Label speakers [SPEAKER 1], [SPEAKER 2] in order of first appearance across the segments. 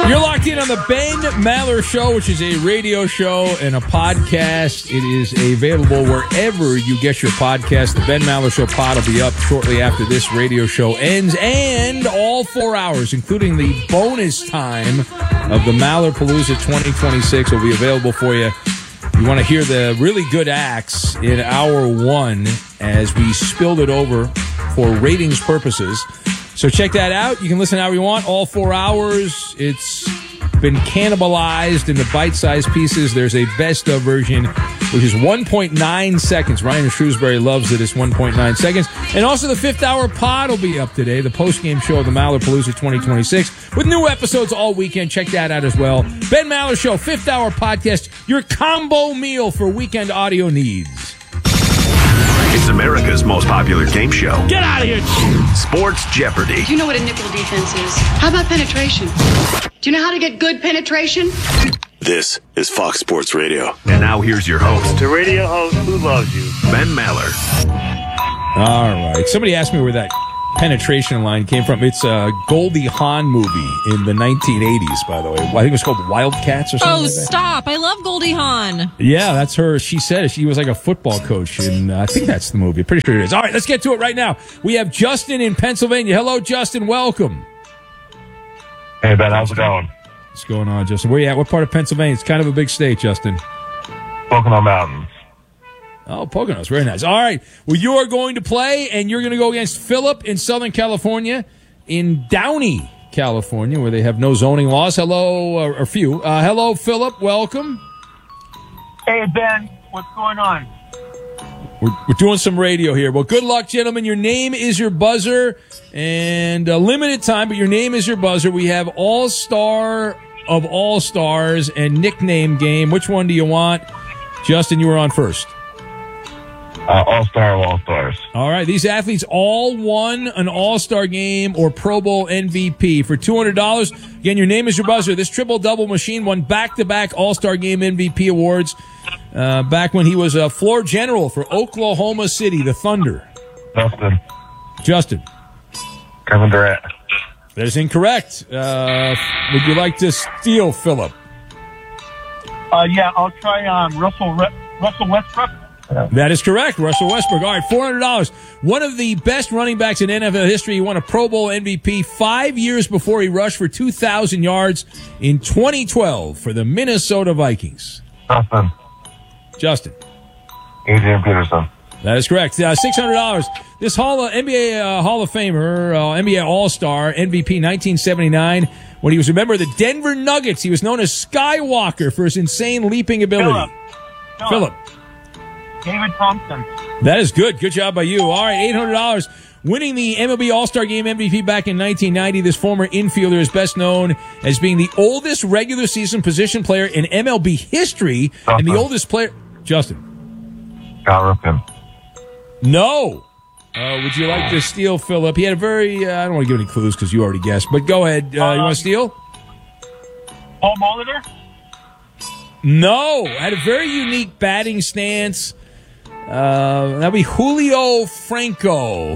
[SPEAKER 1] You're locked in on the Ben Maller Show, which is a radio show and a podcast. It is available wherever you get your podcast. The Ben Maller Show pod will be up shortly after this radio show ends, and all 4 hours, including the bonus time of the Mallerpalooza 2026, will be available for you. You want to hear the really good acts in hour one as we spilled it over for ratings purposes. So check that out. You can listen however you want, all 4 hours. It's been cannibalized into bite-sized pieces. There's a best-of version, which is 1.9 seconds. Ryan Shrewsbury loves it. It's 1.9 seconds. And also the fifth hour pod will be up today, the post-game show of the Mallerpalooza 2026, with new episodes all weekend. Check that out as well. Ben Maller Show, fifth hour podcast, your combo meal for weekend audio needs.
[SPEAKER 2] It's America's most popular game show.
[SPEAKER 1] Get out of here!
[SPEAKER 2] Sports Jeopardy.
[SPEAKER 3] Do you know what a nickel defense is? How about penetration? Do you know how to get good penetration?
[SPEAKER 2] This is Fox Sports Radio. And now here's your host.
[SPEAKER 4] The radio host who loves you.
[SPEAKER 2] Ben Maller.
[SPEAKER 1] All right. Somebody asked me where that penetration line came from. It's a Goldie Hawn movie in the 1980s, by the way. I think it was called Wildcats or something like that.
[SPEAKER 5] Stop. I love Goldie Hawn.
[SPEAKER 1] Yeah, that's her. She said she was like a football coach, and I think that's the movie. Pretty sure it is. All right, let's get to it right now. We have Justin in Pennsylvania. Hello, Justin. Welcome.
[SPEAKER 4] Hey, Ben, how's it going?
[SPEAKER 1] What's going on, Justin? Where you at? What part of Pennsylvania? It's kind of a big state, Justin.
[SPEAKER 4] Pocono Mountains.
[SPEAKER 1] Oh, Poconos. Very nice. All right. Well, you are going to play, and you're going to go against Philip in Southern California, in Downey, California, where they have no zoning laws. Hello, or few. Hello, Philip. Welcome.
[SPEAKER 4] Hey, Ben, what's going on?
[SPEAKER 1] We're doing some radio here. Well, good luck, gentlemen. Your name is your buzzer, and a limited time, but your name is your buzzer. We have All-Star of All-Stars and Nickname Game. Which one do you want? Justin, you were on first.
[SPEAKER 4] All-Star of All-Stars.
[SPEAKER 1] All right. These athletes all won an All-Star game or Pro Bowl MVP. For $200, again, your name is your buzzer. This triple-double machine won back-to-back All-Star game MVP awards back when he was a floor general for Oklahoma City, the Thunder. Justin.
[SPEAKER 4] Kevin Durant.
[SPEAKER 1] That is incorrect. Would you like to steal, Philip?
[SPEAKER 4] Yeah, I'll try Russell Westbrook.
[SPEAKER 1] That is correct. Russell Westbrook. All right, $400. One of the best running backs in NFL history. He won a Pro Bowl MVP 5 years before he rushed for 2,000 yards in 2012 for the Minnesota Vikings. Justin.
[SPEAKER 4] Adrian Peterson.
[SPEAKER 1] That is correct. $600. This NBA Hall of Famer, NBA All-Star, MVP 1979, when he was a member of the Denver Nuggets, he was known as Skywalker for his insane leaping ability. Philip.
[SPEAKER 4] David Thompson.
[SPEAKER 1] That is good. Good job by you. All right, $800. Winning the MLB All-Star Game MVP back in 1990, this former infielder is best known as being the oldest regular season position player in MLB history and the oldest player. Justin.
[SPEAKER 4] Cal Ripken.
[SPEAKER 1] No. Would you like to steal, Philip? He had a very, I don't want to give any clues because you already guessed, but go ahead. You want to steal?
[SPEAKER 4] Paul Molitor?
[SPEAKER 1] No. Had a very unique batting stance. That'd be Julio Franco.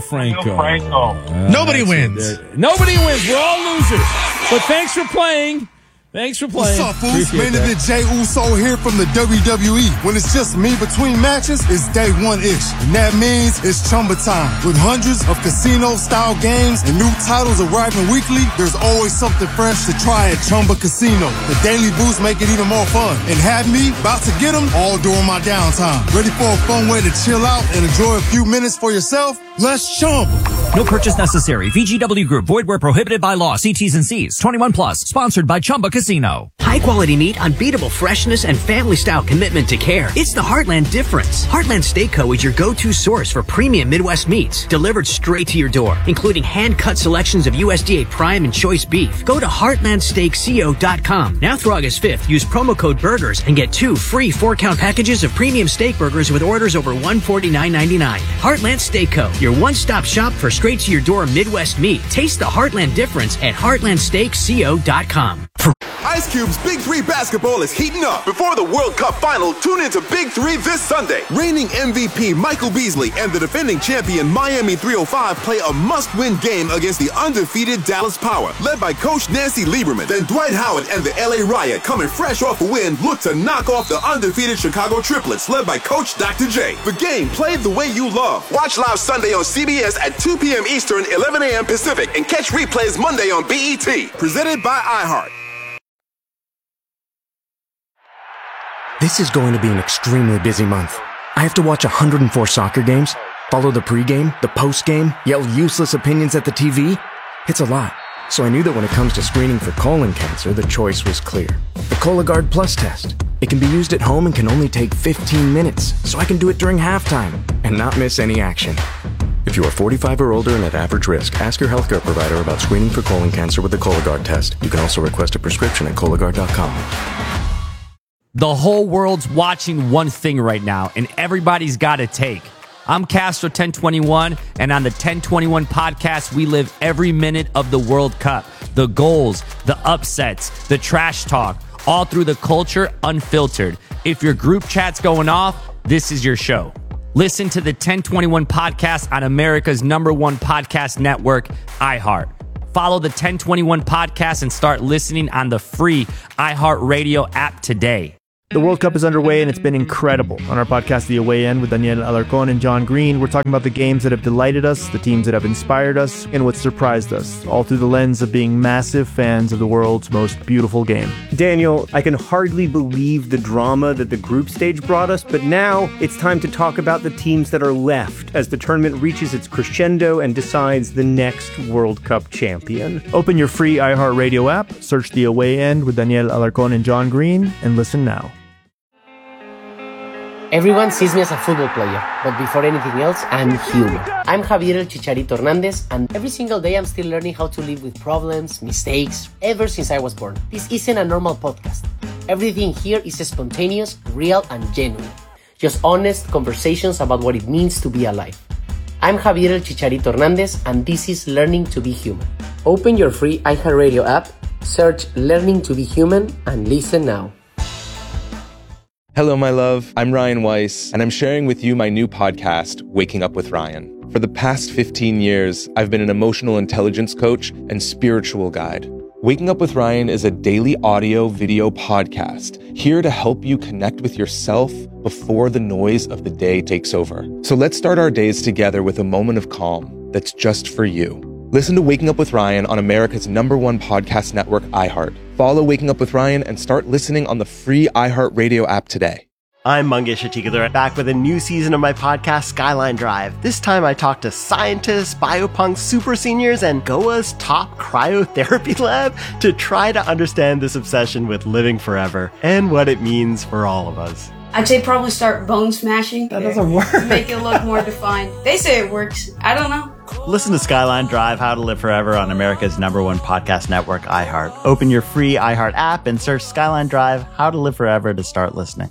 [SPEAKER 6] Nobody wins.
[SPEAKER 1] Nobody wins. We're all losers. But thanks for playing.
[SPEAKER 6] What's up, fools? Main event Jey Uso here from the WWE. When it's just me between matches, it's day one-ish. And that means it's Chumba time. With hundreds of casino-style games and new titles arriving weekly, there's always something fresh to try at Chumba Casino. The daily boosts make it even more fun. And have me about to get them all during my downtime. Ready for a fun way to chill out and enjoy a few minutes for yourself? Let's Chumba.
[SPEAKER 7] No purchase necessary. VGW Group. Void where prohibited by law. See T's and C's. 21 plus. Sponsored by Chumba Casino.
[SPEAKER 8] High-quality meat, unbeatable freshness, and family-style commitment to care. It's the Heartland difference. Heartland Steak Co. is your go-to source for premium Midwest meats, delivered straight to your door, including hand-cut selections of USDA Prime and Choice beef. Go to heartlandsteakco.com. Now through August 5th, use promo code BURGERS and get 2 free 4-count packages of premium steak burgers with orders over $149.99. Heartland Steak Co., your one-stop shop for straight-to-your-door Midwest meat. Taste the Heartland difference at heartlandsteakco.com.
[SPEAKER 9] Ice Cube's Big 3 basketball is heating up. Before the World Cup final, tune into Big 3 this Sunday. Reigning MVP Michael Beasley and the defending champion Miami 305 play a must-win game against the undefeated Dallas Power, led by Coach Nancy Lieberman. Then Dwight Howard and the LA Riot, coming fresh off a win, look to knock off the undefeated Chicago Triplets, led by Coach Dr. J. The game played the way you love. Watch live Sunday on CBS at 2 p.m. Eastern, 11 a.m. Pacific, and catch replays Monday on BET. Presented by iHeart.
[SPEAKER 10] This is going to be an extremely busy month. I have to watch 104 soccer games, follow the pregame, the postgame, yell useless opinions at the TV. It's a lot. So I knew that when it comes to screening for colon cancer, the choice was clear. The Cologuard Plus test. It can be used at home and can only take 15 minutes, so I can do it during halftime and not miss any action. If you are 45 or older and at average risk, ask your healthcare provider about screening for colon cancer with the Cologuard test. You can also request a prescription at Cologuard.com.
[SPEAKER 11] The whole world's watching one thing right now, and everybody's got a take. I'm Castro 1021, and on the 1021 podcast, we live every minute of the World Cup. The goals, the upsets, the trash talk, all through the culture, unfiltered. If your group chat's going off, this is your show. Listen to the 1021 podcast on America's #1 podcast network, iHeart. Follow the 1021 podcast and start listening on the free iHeartRadio app today.
[SPEAKER 12] The World Cup is underway, and it's been incredible. On our podcast, The Away End, with Daniel Alarcón and John Green, we're talking about the games that have delighted us, the teams that have inspired us, and what surprised us, all through the lens of being massive fans of the world's most beautiful game.
[SPEAKER 13] Daniel, I can hardly believe the drama that the group stage brought us, but now it's time to talk about the teams that are left as the tournament reaches its crescendo and decides the next World Cup champion.
[SPEAKER 12] Open your free iHeartRadio app, search The Away End with Daniel Alarcón and John Green, and listen now.
[SPEAKER 14] Everyone sees me as a football player, but before anything else, I'm human. I'm Javier El Chicharito Hernández, and every single day I'm still learning how to live with problems, mistakes, ever since I was born. This isn't a normal podcast. Everything here is spontaneous, real, and genuine. Just honest conversations about what it means to be alive. I'm Javier El Chicharito Hernández, and this is Learning to be Human. Open your free iHeartRadio app, search Learning to be Human, and listen now.
[SPEAKER 15] Hello, my love. I'm Ryan Weiss, and I'm sharing with you my new podcast, Waking Up with Ryan. For the past 15 years, I've been an emotional intelligence coach and spiritual guide. Waking Up with Ryan is a daily audio-video podcast here to help you connect with yourself before the noise of the day takes over. So let's start our days together with a moment of calm that's just for you. Listen to Waking Up with Ryan on America's #1 podcast network, iHeart. Follow Waking Up with Ryan and start listening on the free iHeartRadio app today.
[SPEAKER 16] I'm Mangesh Atikadar, back with a new season of my podcast, Skyline Drive. This time I talk to scientists, biopunks, super seniors, and Goa's top cryotherapy lab to try to understand this obsession with living forever and what it means for all of us.
[SPEAKER 17] I'd say probably start bone smashing.
[SPEAKER 16] That doesn't work.
[SPEAKER 17] Make it look more defined. They say it works. I don't know.
[SPEAKER 16] Listen to Skyline Drive, How to Live Forever on America's #1 podcast network, iHeart. Open your free iHeart app and search Skyline Drive, How to Live Forever to start listening.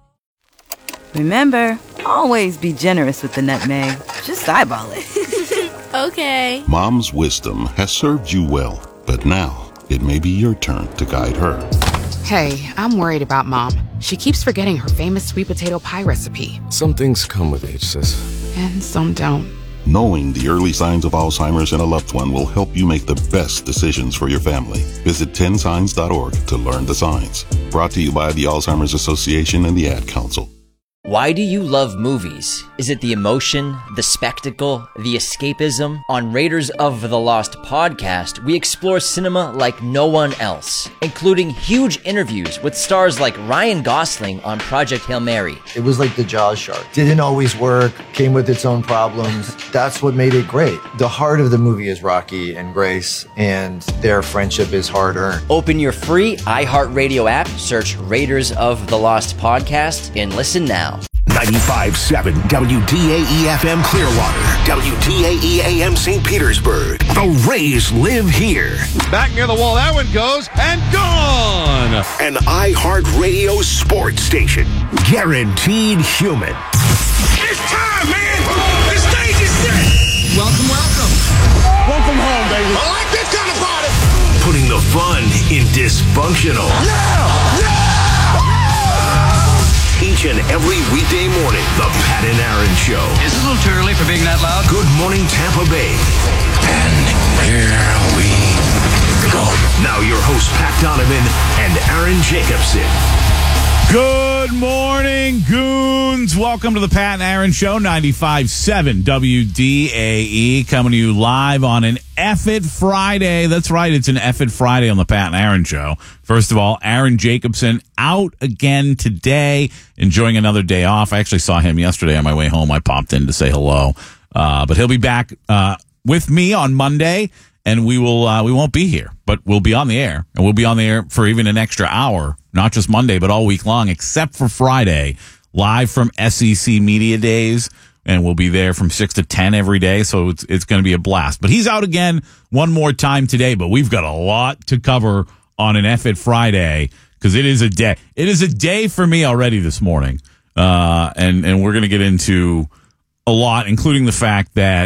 [SPEAKER 18] Remember, always be generous with the nutmeg. Just eyeball it.
[SPEAKER 19] Okay.
[SPEAKER 20] Mom's wisdom has served you well, but now it may be your turn to guide her.
[SPEAKER 19] Hey, I'm worried about Mom. She keeps forgetting her famous sweet potato pie recipe.
[SPEAKER 21] Some things come with age, sis.
[SPEAKER 19] And some don't.
[SPEAKER 20] Knowing the early signs of Alzheimer's in a loved one will help you make the best decisions for your family. Visit 10signs.org to learn the signs. Brought to you by the Alzheimer's Association and the Ad Council.
[SPEAKER 22] Why do you love movies? Is it the emotion, the spectacle, the escapism? On Raiders of the Lost podcast, we explore cinema like no one else, including huge interviews with stars like Ryan Gosling on Project Hail Mary.
[SPEAKER 23] It was like the Jaws shark. Didn't always work, came with its own problems. That's what made it great. The heart of the movie is Rocky and Grace, and their friendship is hard-earned.
[SPEAKER 22] Open your free iHeartRadio app, search Raiders of the Lost podcast, and listen now.
[SPEAKER 24] 95.7 WDAE-FM Clearwater, WDAE-AM St. Petersburg. The Rays live here.
[SPEAKER 1] Back near the wall, that one goes, and gone!
[SPEAKER 24] An iHeartRadio sports station. Guaranteed human.
[SPEAKER 25] It's time, man! The stage is set!
[SPEAKER 26] Welcome.
[SPEAKER 25] Welcome home, baby. I like this kind of party!
[SPEAKER 24] putting the fun in dysfunctional. Each and every weekday morning, the Pat and Aaron Show.
[SPEAKER 2] Is it a little too early for being that loud?
[SPEAKER 24] Good morning, Tampa Bay. And here we go. Now your hosts, Pat Donovan and Aaron Jacobson.
[SPEAKER 3] Good morning, goons. Welcome to the Pat and Aaron Show, 95.7 WDAE, coming to you live on an F-It Friday. That's right, it's an F-It Friday on the Pat and Aaron Show. First of all, Aaron Jacobson out again today, enjoying another day off. I actually saw him yesterday on my way home. I popped in to say hello. But he'll be back with me on Monday, and we won't be here, but we'll be on the air, and we'll be on the air for even an extra hour. Not just Monday, but all week long, except for Friday, live from SEC Media Days, and we'll be there from 6 to 10 every day, so it's going to be a blast. But he's out again one more time today, but we've got a lot to cover on an F-It Friday, because it is a day. It is a day for me already this morning, and we're going to get into a lot, including the fact that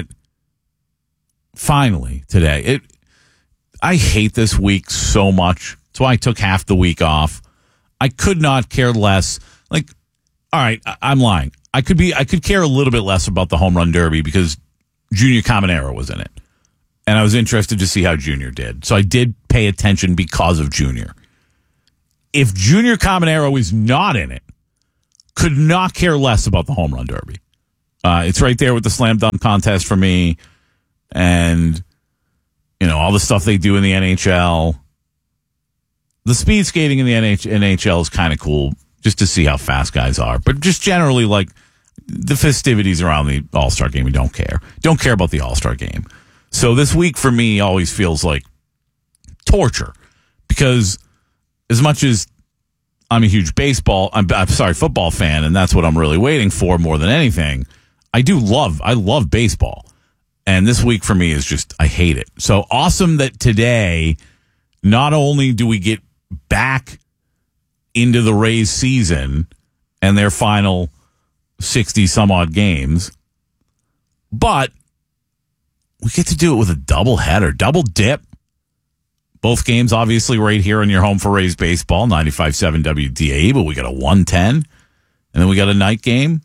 [SPEAKER 3] finally today, I hate this week so much. That's why I took half the week off. I could not care less. Like, all right, I'm lying. I could care a little bit less about the home run derby because Junior Caminero was in it. And I was interested to see how Junior did. So I did pay attention because of Junior. If Junior Caminero is not in it, could not care less about the home run derby. It's right there with the slam dunk contest for me. And, you know, all the stuff they do in the NHL. The speed skating in the NHL is kind of cool just to see how fast guys are. But just generally, like, the festivities around the All-Star game, we don't care. Don't care about the All-Star game. So this week for me always feels like torture. Because as much as I'm a huge football fan, and that's what I'm really waiting for more than anything, I love baseball. And this week for me is just, I hate it. So awesome that today, not only do we get back into the Rays season and their final 60 some odd games, but we get to do it with a double header, double dip. Both games obviously right here on your home for Rays baseball, 95.7 WDAE, but we got a 1:10, and then we got a night game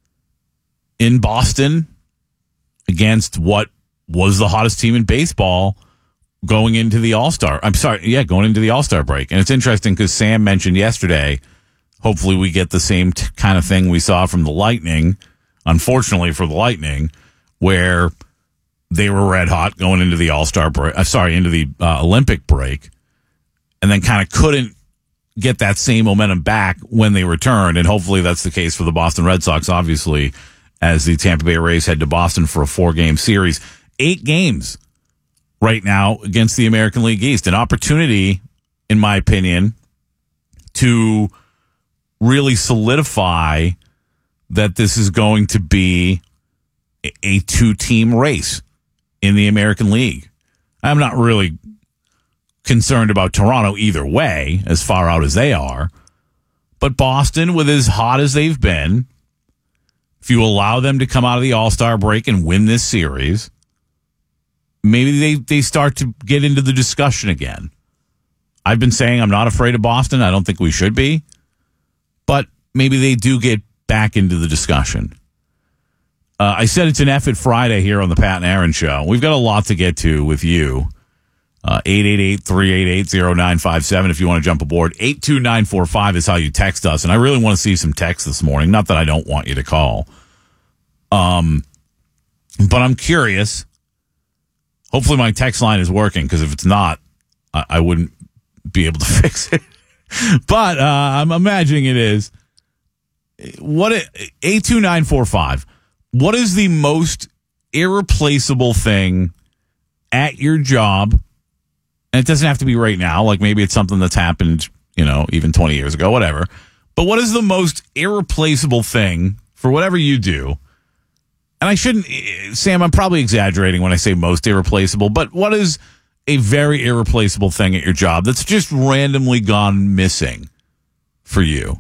[SPEAKER 3] in Boston against what was the hottest team in baseball going into the All-Star break. And it's interesting because Sam mentioned yesterday, hopefully we get the same kind of thing we saw from the Lightning, unfortunately for the Lightning, where they were red hot going into the into the Olympic break, and then kind of couldn't get that same momentum back when they returned. And hopefully that's the case for the Boston Red Sox, obviously, as the Tampa Bay Rays head to Boston for a 4-game series. 8 games right now against the American League East. An opportunity, in my opinion, to really solidify that this is going to be a 2-team race in the American League. I'm not really concerned about Toronto either way, as far out as they are. But Boston, with as hot as they've been, if you allow them to come out of the All-Star break and win this series, maybe they start to get into the discussion again. I've been saying I'm not afraid of Boston. I don't think we should be. But maybe they do get back into the discussion. I said it's an F-It Friday here on the Pat and Aaron Show. We've got a lot to get to with you. 888-388-0957 if you want to jump aboard. 82945 is how you text us. And I really want to see some text this morning. Not that I don't want you to call. But I'm curious. Hopefully my text line is working, because if it's not, I wouldn't be able to fix it. But I'm imagining it is. 82945. What is the most irreplaceable thing at your job? And it doesn't have to be right now. Like maybe it's something that's happened, even 20 years ago, whatever. But what is the most irreplaceable thing for whatever you do? And I shouldn't, Sam, I'm probably exaggerating when I say most irreplaceable, but what is a very irreplaceable thing at your job that's just randomly gone missing for you?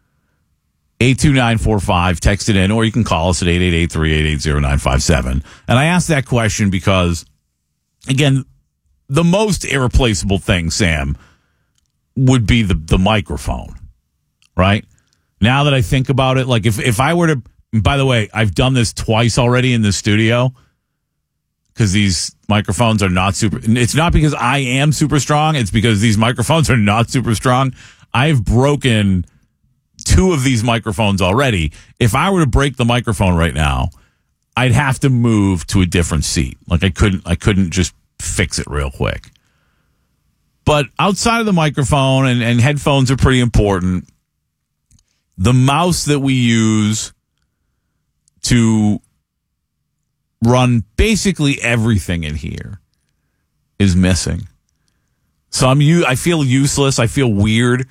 [SPEAKER 3] 82945, text it in, or you can call us at 888-388-0957. And I asked that question because, again, the most irreplaceable thing, Sam, would be the microphone, right? Now that I think about it, like if I were to, by the way, I've done this twice already in the studio because these microphones are not super, it's not because I am super strong, it's because these microphones are not super strong. I've broken 2 of these microphones already. If I were to break the microphone right now, I'd have to move to a different seat. Like I couldn't just fix it real quick. But outside of the microphone, and headphones are pretty important, the mouse that we use to run basically everything in here is missing. So I feel useless. I feel weird.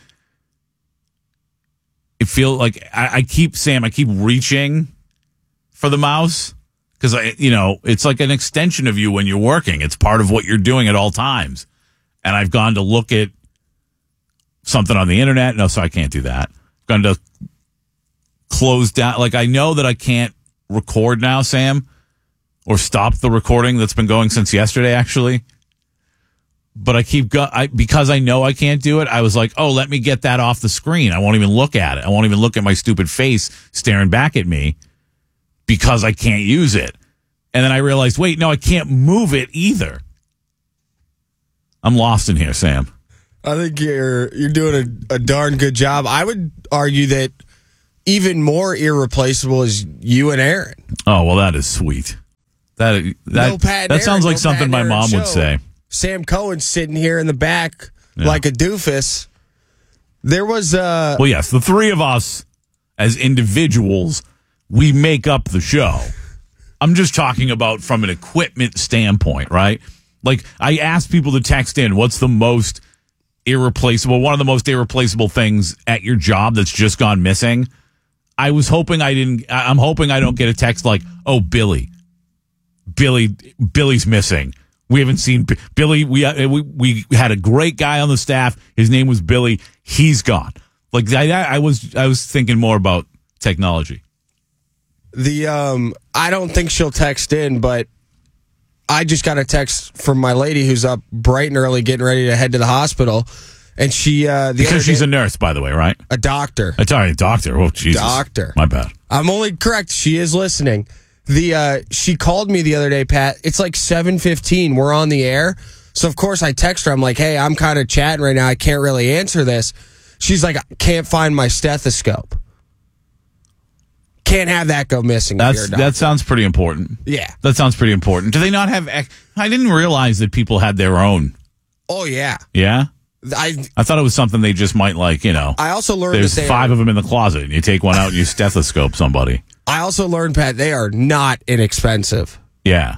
[SPEAKER 3] It feels like I keep reaching for the mouse because it's like an extension of you when you're working. It's part of what you're doing at all times. And I've gone to look at something on the internet. No, so I can't do that. I've gone to close down. Like I know that I can't record now, Sam, or stop the recording that's been going since yesterday, actually. But because I know I can't do it, I was like, oh, let me get that off the screen. I won't even look at it. I won't even look at my stupid face staring back at me because I can't use it. And then I realized, wait, no, I can't move it either. I'm lost in here, Sam.
[SPEAKER 4] I think you're doing a darn good job. I would argue that even more irreplaceable is you and Aaron.
[SPEAKER 3] Oh, well, that is sweet. That sounds like something my mom would say.
[SPEAKER 4] Sam Cohen's sitting here in the back like a doofus. There was
[SPEAKER 3] well, yes, the 3 of us as individuals, we make up the show. I'm just talking about from an equipment standpoint, right? Like I asked people to text in, what's the most irreplaceable, one of the most irreplaceable things at your job that's just gone missing? I'm hoping I don't get a text like, oh, Billy's missing. We haven't seen Billy. We had a great guy on the staff. His name was Billy. He's gone. Like I was thinking more about technology.
[SPEAKER 4] I don't think she'll text in, but I just got a text from my lady who's up bright and early getting ready to head to the hospital. And she
[SPEAKER 3] because she's a nurse, by the way, right?
[SPEAKER 4] A doctor.
[SPEAKER 3] A doctor. Oh, Jesus.
[SPEAKER 4] Doctor.
[SPEAKER 3] My bad.
[SPEAKER 4] I'm only correct. She is listening. She called me the other day, Pat. It's like 7:15. We're on the air. So, of course, I text her. I'm like, hey, I'm kind of chatting right now. I can't really answer this. She's like, I can't find my stethoscope. Can't have that go missing.
[SPEAKER 3] That sounds pretty important.
[SPEAKER 4] Yeah.
[SPEAKER 3] That sounds pretty important. Do they not have... I didn't realize that people had their own.
[SPEAKER 4] Oh, yeah.
[SPEAKER 3] Yeah? I thought it was something they just might
[SPEAKER 4] I also learned
[SPEAKER 3] there's
[SPEAKER 4] that
[SPEAKER 3] 5 of them in the closet, and you take one out and you stethoscope somebody.
[SPEAKER 4] I also learned, Pat, they are not inexpensive.
[SPEAKER 3] Yeah.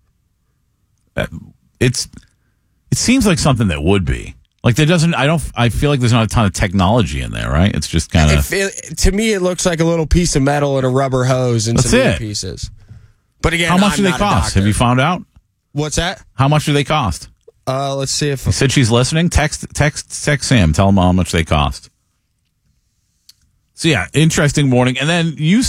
[SPEAKER 3] It seems like something that would be. Like there doesn't, I feel like there's not a ton of technology in there, right? It's just kind of.
[SPEAKER 4] To me, it looks like a little piece of metal and a rubber hose and some pieces. But again,
[SPEAKER 3] how much do they cost? Have you found out?
[SPEAKER 4] What's that?
[SPEAKER 3] How much do they cost?
[SPEAKER 4] Let's see if.
[SPEAKER 3] You said she's listening. Text Sam. Tell him how much they cost. So yeah, interesting morning. And then you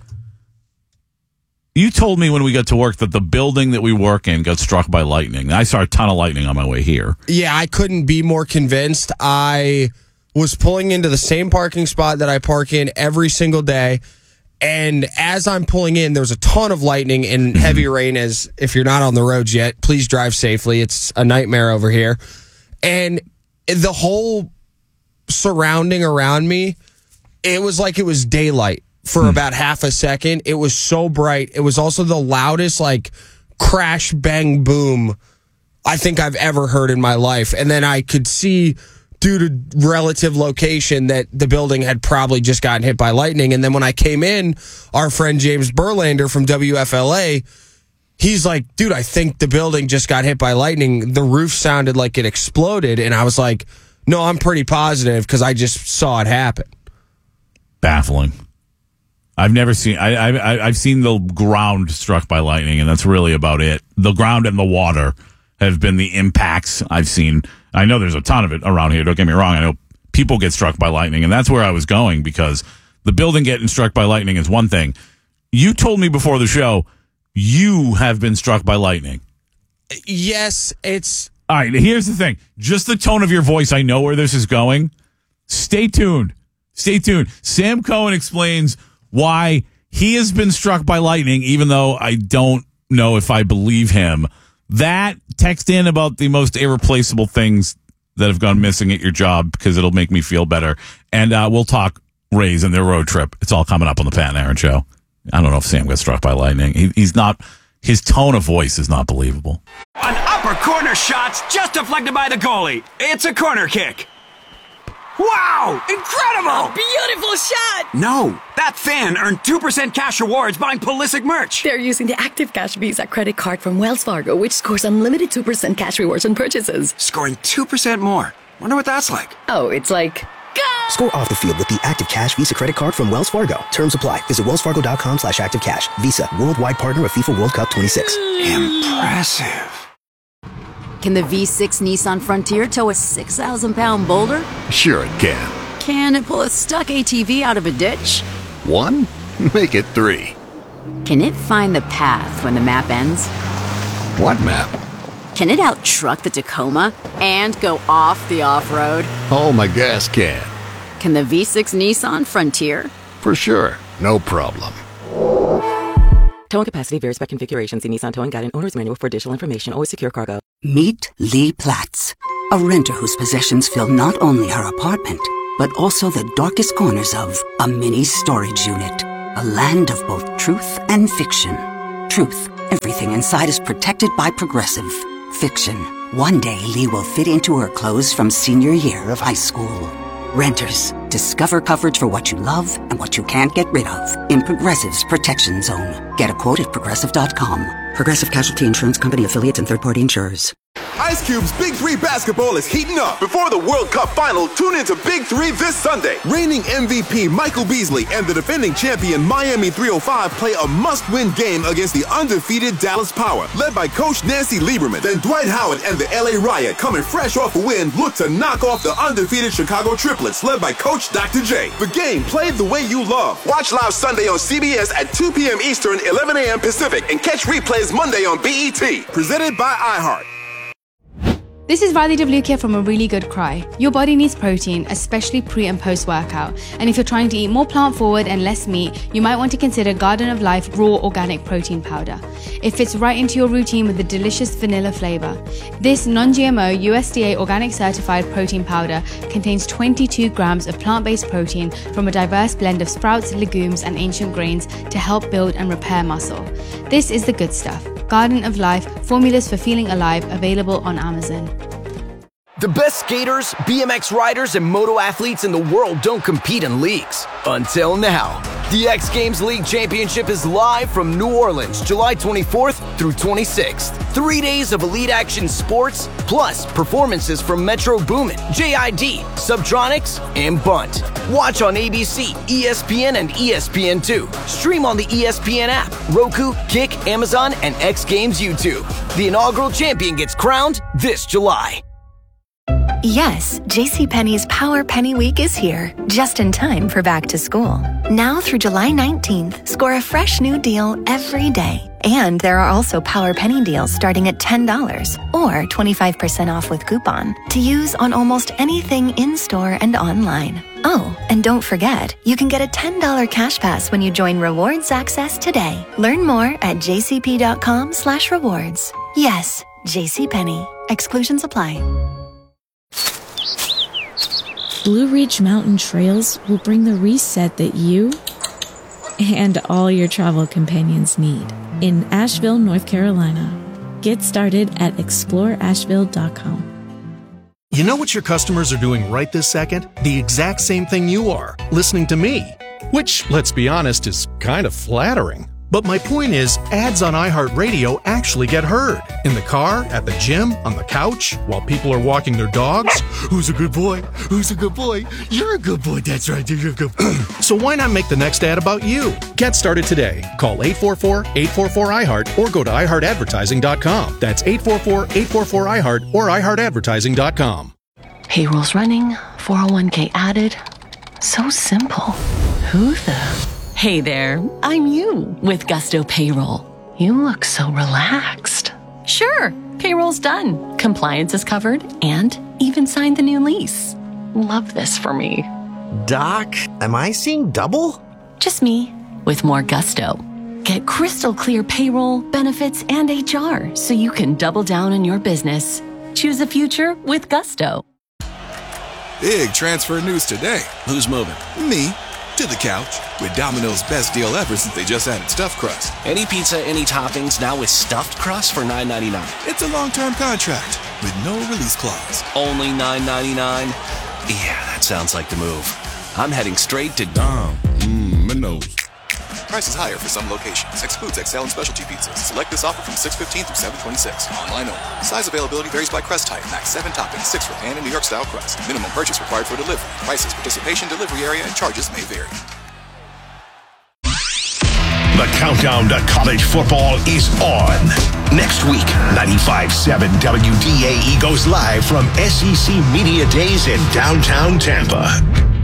[SPEAKER 3] told me when we got to work that the building that we work in got struck by lightning. I saw a ton of lightning on my way here.
[SPEAKER 4] Yeah, I couldn't be more convinced. I was pulling into the same parking spot that I park in every single day. And as I'm pulling in, there's a ton of lightning and heavy rain. As if you're not on the roads yet, please drive safely. It's a nightmare over here. And the whole surrounding around me, it was like it was daylight for about half a second. It was so bright. It was also the loudest, like, crash, bang, boom I think I've ever heard in my life. And then I could see, due to relative location, that the building had probably just gotten hit by lightning. And then when I came in, our friend James Berlander from WFLA, he's like, dude, I think the building just got hit by lightning. The roof sounded like it exploded. And I was like, no, I'm pretty positive because I just saw it happen.
[SPEAKER 3] Baffling. I've never seen. I've seen the ground struck by lightning, and that's really about it. The ground and the water have been the impacts I've seen. I know there's a ton of it around here. Don't get me wrong. I know people get struck by lightning, and that's where I was going, because the building getting struck by lightning is one thing. You told me before the show you have been struck by lightning.
[SPEAKER 4] Yes, it's
[SPEAKER 3] All right, here's the thing. Just the tone of your voice, I know where this is going. Stay tuned. Stay tuned. Sam Cohen explains why he has been struck by lightning, even though I don't know if I believe him. That, text in about the most irreplaceable things that have gone missing at your job, because it'll make me feel better. And we'll talk Rays and their road trip. It's all coming up on the Pat and Aaron Show. I don't know if Sam got struck by lightning. He's not, his tone of voice is not believable.
[SPEAKER 2] An upper corner shot's just deflected by the goalie. It's a corner kick. Wow! Incredible!
[SPEAKER 5] Beautiful shot!
[SPEAKER 2] No, that fan earned 2% cash rewards buying Pulisic merch.
[SPEAKER 5] They're using the Active Cash Visa credit card from Wells Fargo, which scores unlimited 2% cash rewards on purchases.
[SPEAKER 2] Scoring 2% more. Wonder what that's like.
[SPEAKER 5] Oh, it's like...
[SPEAKER 6] Score off the field with the Active Cash Visa credit card from Wells Fargo. Terms apply. Visit wellsfargo.com/activecash. Visa, worldwide partner of FIFA World Cup 26.
[SPEAKER 2] Impressive.
[SPEAKER 7] Can the V6 Nissan Frontier tow a 6,000-pound boulder?
[SPEAKER 24] Sure it can.
[SPEAKER 7] Can it pull a stuck ATV out of a ditch?
[SPEAKER 24] 1? Make it 3.
[SPEAKER 7] Can it find the path when the map ends?
[SPEAKER 24] What map?
[SPEAKER 7] Can it out-truck the Tacoma and go off the off-road?
[SPEAKER 24] Oh, my gas can.
[SPEAKER 7] Can the V6 Nissan Frontier?
[SPEAKER 24] For sure. No problem.
[SPEAKER 8] Towing capacity varies by configuration. See Nissan Towing Guide and Owner's Manual for additional information. Always secure cargo.
[SPEAKER 9] Meet Lee Platts, a renter whose possessions fill not only her apartment, but also the darkest corners of a mini storage unit. A land of both truth and fiction. Truth, everything inside is protected by Progressive. Fiction, one day Lee will fit into her clothes from senior year of high school. Renters, discover coverage for what you love and what you can't get rid of in Progressive's Protection Zone. Get a quote at Progressive.com. Progressive Casualty Insurance Company, affiliates, and third-party insurers.
[SPEAKER 26] Ice Cube's Big 3 basketball is heating up. Before the World Cup final, tune into Big 3 this Sunday. Reigning MVP Michael Beasley and the defending champion Miami 305 play a must-win game against the undefeated Dallas Power, led by Coach Nancy Lieberman. Then Dwight Howard and the LA Riot, coming fresh off a win, look to knock off the undefeated Chicago Triplets, led by Coach Dr. J. The game played the way you love. Watch live Sunday on CBS at 2 p.m. Eastern, 11 a.m. Pacific, and catch replays Monday on BET. Presented by iHeart.
[SPEAKER 27] This is Riley Devlukia from A Really Good Cry. Your body needs protein, especially pre and post workout. And if you're trying to eat more plant forward and less meat, you might want to consider Garden of Life Raw Organic Protein Powder. It fits right into your routine with a delicious vanilla flavor. This non-GMO USDA organic certified protein powder contains 22 grams of plant-based protein from a diverse blend of sprouts, legumes, and ancient grains to help build and repair muscle. This is the good stuff. Garden of Life, formulas for feeling alive, available on Amazon.
[SPEAKER 28] The best skaters, BMX riders, and moto athletes in the world don't compete in leagues. Until now. The X Games League Championship is live from New Orleans, July 24th through 26th. 3 days of elite action sports, plus performances from Metro Boomin, JID, Subtronics, and Bunt. Watch on ABC, ESPN, and ESPN2. Stream on the ESPN app, Roku, Kick, Amazon, and X Games YouTube. The inaugural champion gets crowned this July.
[SPEAKER 29] Yes, JCPenney's Power Penny Week is here, just in time for back to school. Now through July 19th, score a fresh new deal every day. And there are also Power Penny deals starting at $10 or 25% off with coupon to use on almost anything in-store and online. Oh, and don't forget, you can get a $10 cash pass when you join Rewards Access today. Learn more at jcp.com/rewards. Yes, JCPenney. Exclusions apply.
[SPEAKER 30] Blue Ridge Mountain Trails will bring the reset that you and all your travel companions need in Asheville, North Carolina. Get started at exploreasheville.com.
[SPEAKER 31] You know what your customers are doing right this second? The exact same thing you are, listening to me. Which, let's be honest, is kind of flattering. But my point is, ads on iHeartRadio actually get heard. In the car, at the gym, on the couch, while people are walking their dogs. Who's a good boy? Who's a good boy? You're a good boy. That's right. You're a good boy. So why not make the next ad about you? Get started today. Call 844-844-iHeart or go to iHeartAdvertising.com. That's 844-844-iHeart or iHeartAdvertising.com.
[SPEAKER 32] Payroll's running, 401k added. So simple. Who the... Hey there, I'm you with Gusto Payroll. You look so relaxed. Sure, payroll's done. compliance is covered, and even signed the new lease. Love this for me.
[SPEAKER 10] Doc, am I seeing double?
[SPEAKER 32] Just me, with more gusto. Get crystal clear payroll, benefits, and HR so you can double down on your business. Choose a future with gusto.
[SPEAKER 11] Big transfer news today. Who's moving? Me. To the couch. With Domino's best deal ever since they just added stuffed crust.
[SPEAKER 12] Any pizza, any toppings, now with stuffed crust for $9.99.
[SPEAKER 11] It's a long-term contract with no release clause.
[SPEAKER 12] Only $9.99? Yeah, that sounds like the move. I'm heading straight to
[SPEAKER 11] Domino's. Prices higher for some locations. Excludes XL and specialty pizzas. Select this offer from 6/15 through 7/26. Online only. Size availability varies by crust type. Max 7 toppings, 6 for pan and New York style crust. Minimum purchase required for delivery. Prices, participation, delivery area, and charges may vary.
[SPEAKER 24] The countdown to college football is on. Next week, 95.7 WDAE goes live from SEC Media Days in downtown Tampa.